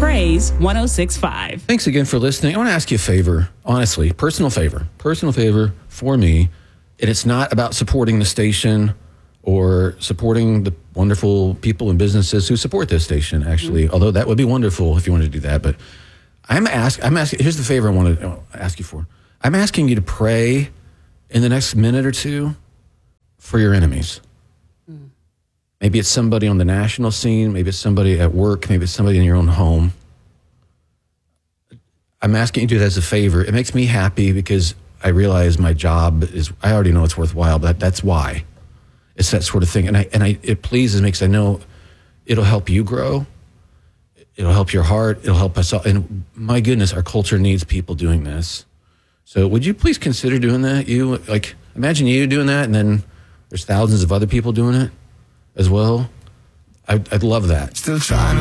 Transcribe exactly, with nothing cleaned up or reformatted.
Praise one oh six point five. Thanks again for listening. I want to ask you a favor, honestly, personal favor, personal favor for me. And it's not about supporting the station or supporting the wonderful people and businesses who support this station, actually, mm-hmm. although that would be wonderful if you wanted to do that. But I'm ask, I'm asking, here's the favor I want to ask you for. I'm asking you to pray in the next minute or two for your enemies. Mm. Maybe it's somebody on the national scene. Maybe it's somebody at work. Maybe it's somebody in your own home. I'm asking you to do that as a favor. It makes me happy because I realize my job is, I already know it's worthwhile, but that's why. It's that sort of thing. And I and I it pleases me because I know it'll help you grow. It'll help your heart. It'll help us all. And my goodness, our culture needs people doing this. So would you please consider doing that? You, like, imagine you doing that, and then there's thousands of other people doing it as well. I'd, I'd love that. Still trying.